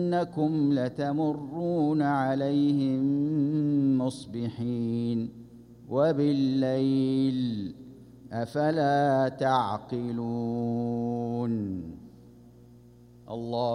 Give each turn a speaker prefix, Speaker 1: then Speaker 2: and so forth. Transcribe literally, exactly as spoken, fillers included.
Speaker 1: إنكم لتمرون عليهم مصبحين وبالليل أفلا تعقلون. الله